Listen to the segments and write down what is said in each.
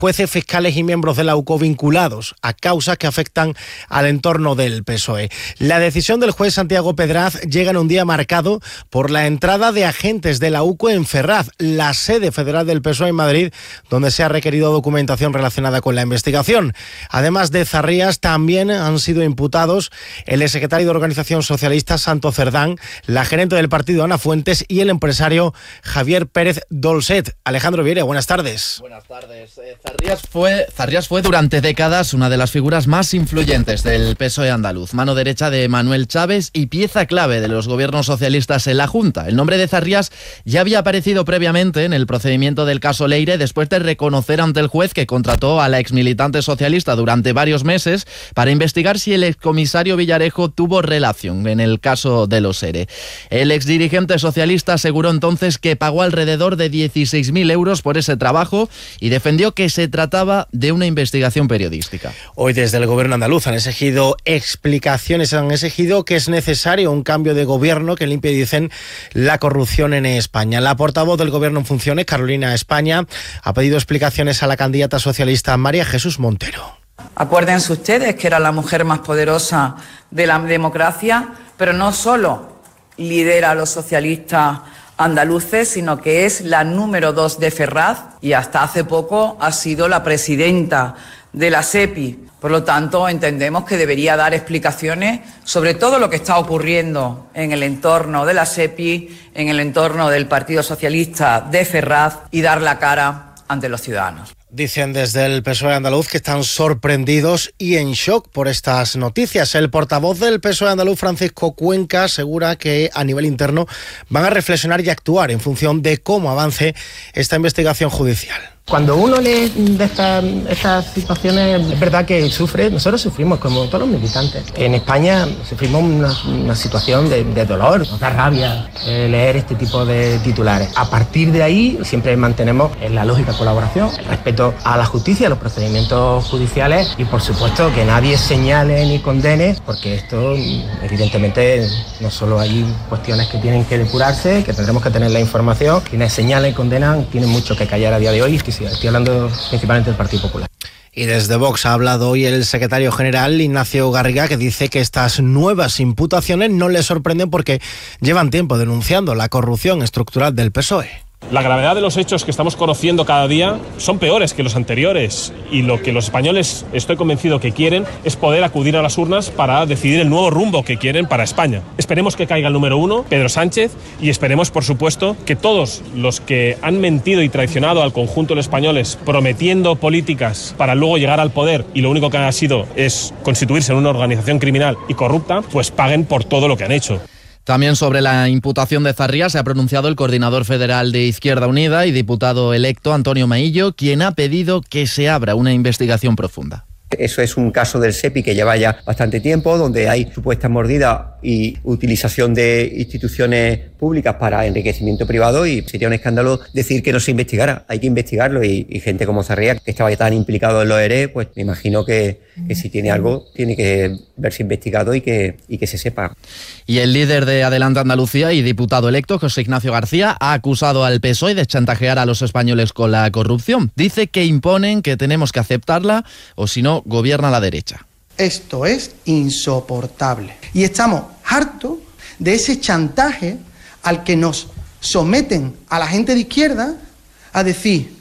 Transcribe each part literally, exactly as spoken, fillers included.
jueces, fiscales y miembros de la U C O vinculados a causas que afectan al entorno del P S O E. La decisión del juez Santiago Pedraz llega en un día marcado por la entrada de agentes de la U C O en Ferraz, la sede federal del P S O E en Madrid, donde se ha requerido documentación relacionada con la investigación. Además de Zarrías, también han sido imputados el exsecretario de Organización Socialista Santo Cerdán, la gerente del partido Ana Fuentes y el empresario Javier Pérez Dolcet. Alejandro Viera, buenas tardes. Buenas tardes. Eh, Zarrías fue, Zarrías fue durante décadas una de las figuras más influyentes del P S O E andaluz, mano derecha de Manuel Chávez y pieza clave de los gobiernos socialistas en la Junta. El nombre de Zarrías ya había aparecido previamente en el procedimiento del caso Leire, después de reconocer ante el juez que contrató a la exmilitante socialista durante varios meses para investigar si el excomisario Villarejo tuvo relación en el caso de los ERE. El exdirigente socialista aseguró entonces que pagó alrededor de dieciséis mil euros por ese trabajo y defendió que se trataba de una investigación periodística. Hoy desde el gobierno andaluz han exigido explicaciones, han exigido que es necesario un cambio de gobierno que limpie, dicen, la corrupción en España. La portavoz del gobierno en funciones, Carolina España, ha pedido explicaciones a la candidata socialista María Jesús Montero. Acuérdense ustedes que era la mujer más poderosa de la democracia, pero no solo lidera a los socialistas andaluces, sino que es la número dos de Ferraz y hasta hace poco ha sido la presidenta de la SEPI. Por lo tanto, entendemos que debería dar explicaciones sobre todo lo que está ocurriendo en el entorno de la SEPI, en el entorno del Partido Socialista de Ferraz y dar la cara ante los ciudadanos. Dicen desde el P S O E andaluz que están sorprendidos y en shock por estas noticias. El portavoz del P S O E andaluz, Francisco Cuenca, asegura que a nivel interno van a reflexionar y actuar en función de cómo avance esta investigación judicial. Cuando uno lee de estas, estas situaciones, es verdad que sufre, nosotros sufrimos como todos los militantes. En España sufrimos una, una situación de, de dolor, nos da rabia eh, leer este tipo de titulares. A partir de ahí siempre mantenemos en la lógica colaboración, el respeto a la justicia, a los procedimientos judiciales y por supuesto que nadie señale ni condene, porque esto evidentemente no solo hay cuestiones que tienen que depurarse, que tendremos que tener la información, quienes señalan y condenan tienen mucho que callar a día de hoy. Estoy hablando principalmente del Partido Popular. Y desde Vox ha hablado hoy el secretario general Ignacio Garriga, que dice que estas nuevas imputaciones no le sorprenden porque llevan tiempo denunciando la corrupción estructural del P S O E. La gravedad de los hechos que estamos conociendo cada día son peores que los anteriores y lo que los españoles, estoy convencido que quieren, es poder acudir a las urnas para decidir el nuevo rumbo que quieren para España. Esperemos que caiga el número uno, Pedro Sánchez, y esperemos, por supuesto, que todos los que han mentido y traicionado al conjunto de los españoles prometiendo políticas para luego llegar al poder y lo único que ha sido es constituirse en una organización criminal y corrupta, pues paguen por todo lo que han hecho. También sobre la imputación de Zarrías se ha pronunciado el coordinador federal de Izquierda Unida y diputado electo Antonio Maillo, quien ha pedido que se abra una investigación profunda. Eso es un caso del SEPI que lleva ya bastante tiempo, donde hay supuesta mordida y utilización de instituciones públicas para enriquecimiento privado y sería un escándalo decir que no se investigara. Hay que investigarlo y, y gente como Zarrías, que estaba tan implicado en los ERE, pues me imagino que, que si tiene algo tiene que verse investigado y que, y que se sepa. Y el líder de Adelante Andalucía y diputado electo, José Ignacio García, ha acusado al P S O E de chantajear a los españoles con la corrupción. Dice que imponen que tenemos que aceptarla o si no, gobierna la derecha. Esto es insoportable. Y estamos hartos de ese chantaje al que nos someten a la gente de izquierda a decir,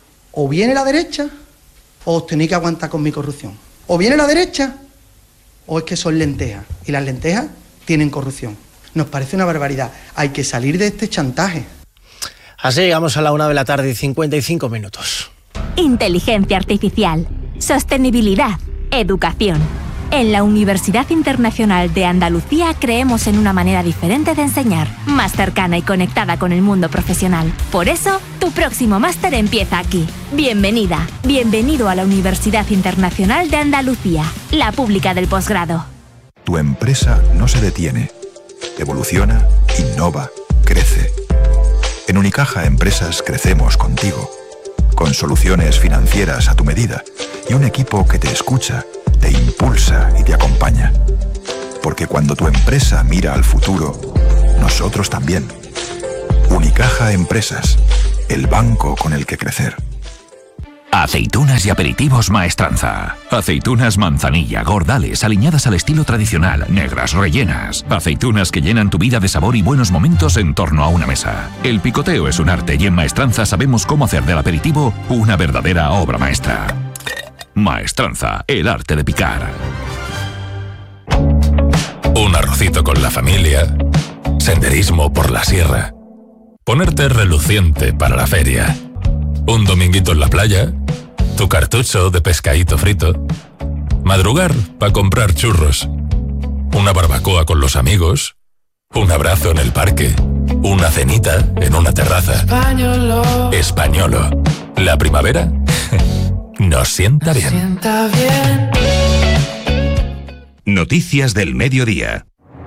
o viene la derecha o os tenéis que aguantar con mi corrupción. O viene la derecha o es que son lentejas. Y las lentejas tienen corrupción. Nos parece una barbaridad. Hay que salir de este chantaje. Así llegamos a la una de la tarde y cincuenta y cinco minutos. Inteligencia artificial, sostenibilidad, educación. En la Universidad Internacional de Andalucía creemos en una manera diferente de enseñar, más cercana y conectada con el mundo profesional. Por eso, tu próximo máster empieza aquí. Bienvenida, bienvenido a la Universidad Internacional de Andalucía, la pública del posgrado. Tu empresa no se detiene, evoluciona, innova, crece. En Unicaja Empresas crecemos contigo, con soluciones financieras a tu medida y un equipo que te escucha, te impulsa y te acompaña. Porque cuando tu empresa mira al futuro, nosotros también. Unicaja Empresas, el banco con el que crecer. Aceitunas y aperitivos Maestranza. Aceitunas manzanilla, gordales, aliñadas al estilo tradicional, negras, rellenas. Aceitunas que llenan tu vida de sabor y buenos momentos en torno a una mesa. El picoteo es un arte y en Maestranza sabemos cómo hacer del aperitivo una verdadera obra maestra. Maestranza, el arte de picar. Un arrocito con la familia. Senderismo por la sierra. Ponerte reluciente para la feria. Un dominguito en la playa, tu cartucho de pescadito frito, madrugar para comprar churros, una barbacoa con los amigos, un abrazo en el parque, una cenita en una terraza. Españolo. Españolo. La primavera nos sienta bien. Sienta bien. Noticias del mediodía.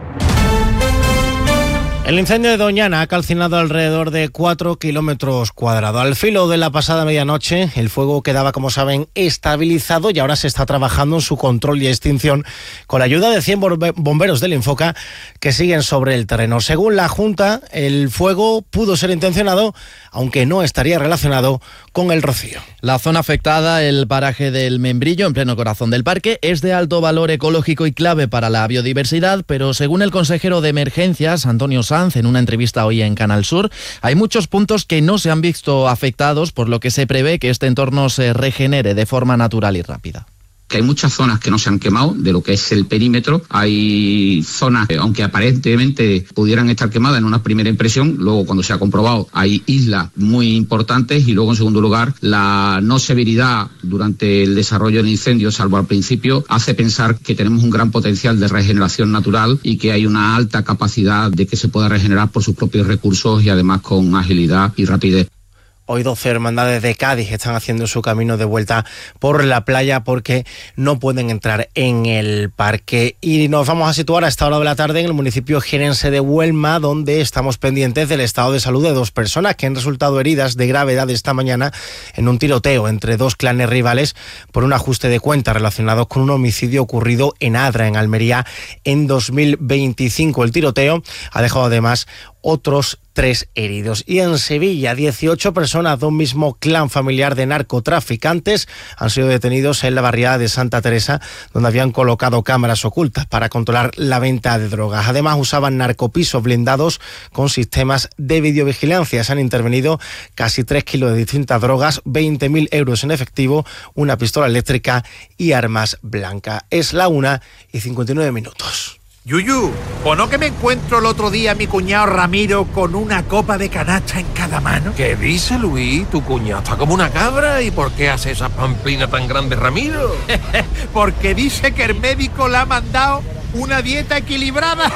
El incendio de Doñana ha calcinado alrededor de cuatro kilómetros cuadrados. Al filo de la pasada medianoche, el fuego quedaba, como saben, estabilizado y ahora se está trabajando en su control y extinción con la ayuda de cien bomberos del Infoca que siguen sobre el terreno. Según la Junta, el fuego pudo ser intencionado, aunque no estaría relacionado con el rocío. La zona afectada, el paraje del Membrillo, en pleno corazón del parque, es de alto valor ecológico y clave para la biodiversidad, pero según el consejero de Emergencias, Antonio Sanz, en una entrevista hoy en Canal Sur, hay muchos puntos que no se han visto afectados, por lo que se prevé que este entorno se regenere de forma natural y rápida. Que hay muchas zonas que no se han quemado de lo que es el perímetro. Hay zonas que, aunque aparentemente pudieran estar quemadas en una primera impresión, luego cuando se ha comprobado hay islas muy importantes y luego en segundo lugar la no severidad durante el desarrollo del incendio, salvo al principio, hace pensar que tenemos un gran potencial de regeneración natural y que hay una alta capacidad de que se pueda regenerar por sus propios recursos y además con agilidad y rapidez. Hoy doce hermandades de Cádiz están haciendo su camino de vuelta por la playa porque no pueden entrar en el parque. Y nos vamos a situar a esta hora de la tarde en el municipio jienense de Huelma, donde estamos pendientes del estado de salud de dos personas que han resultado heridas de gravedad esta mañana en un tiroteo entre dos clanes rivales por un ajuste de cuentas relacionado con un homicidio ocurrido en Adra, en Almería, en dos mil veinticinco. El tiroteo ha dejado además otros tres heridos. Y en Sevilla, dieciocho personas de un mismo clan familiar de narcotraficantes han sido detenidos en la barriada de Santa Teresa, donde habían colocado cámaras ocultas para controlar la venta de drogas. Además, usaban narcopisos blindados con sistemas de videovigilancia. Se han intervenido casi tres kilos de distintas drogas, veinte mil euros en efectivo, una pistola eléctrica y armas blancas. Es la una y cincuenta y nueve minutos. Yuyu, ¿o no que me encuentro el otro día a mi cuñado Ramiro con una copa de canasta en cada mano? ¿Qué dice Luis? Tu cuñado está como una cabra. ¿Y por qué hace esa pamplina tan grande, Ramiro? Porque dice que el médico le ha mandado una dieta equilibrada.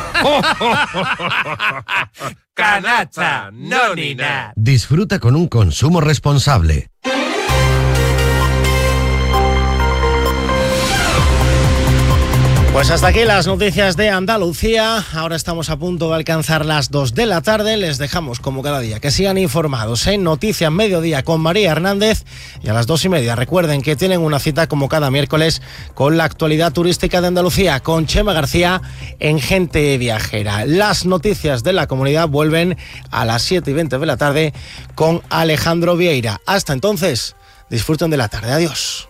Canasta, no ni nada. Disfruta con un consumo responsable. Pues hasta aquí las noticias de Andalucía. Ahora estamos a punto de alcanzar las dos de la tarde. Les dejamos, como cada día, que sigan informados en Noticias Mediodía con María Hernández. Y a las dos y media, recuerden que tienen una cita como cada miércoles con la actualidad turística de Andalucía, con Chema García en Gente Viajera. Las noticias de la comunidad vuelven a las siete y veinte de la tarde con Alejandro Vieira. Hasta entonces, disfruten de la tarde. Adiós.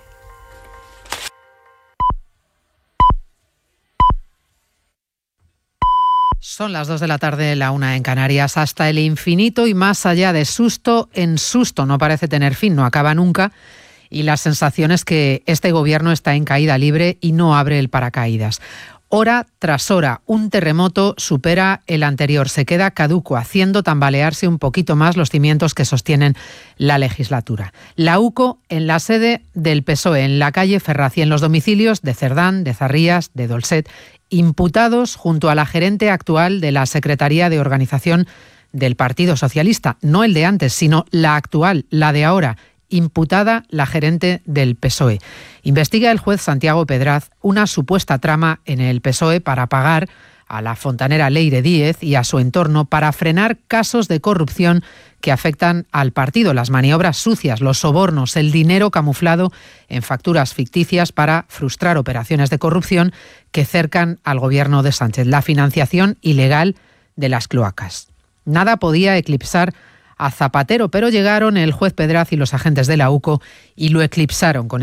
Son las dos de la tarde, la una en Canarias. Hasta el infinito y más allá, de susto en susto. No parece tener fin, no acaba nunca. Y la sensación es que este gobierno está en caída libre y no abre el paracaídas. Hora tras hora, un terremoto supera el anterior. Se queda caduco, haciendo tambalearse un poquito más los cimientos que sostienen la legislatura. La UCO en la sede del P S O E, en la calle Ferraz, y en los domicilios de Cerdán, de Zarrías, de Dolcet, imputados junto a la gerente actual de la Secretaría de Organización del Partido Socialista. No el de antes, sino la actual, la de ahora. Imputada la gerente del P S O E. Investiga el juez Santiago Pedraz una supuesta trama en el P S O E para pagar a la fontanera Leire Díez y a su entorno para frenar casos de corrupción que afectan al partido, las maniobras sucias, los sobornos, el dinero camuflado en facturas ficticias para frustrar operaciones de corrupción que cercan al gobierno de Sánchez, la financiación ilegal de las cloacas. Nada podía eclipsar a Zapatero, pero llegaron el juez Pedraz y los agentes de la U C O y lo eclipsaron con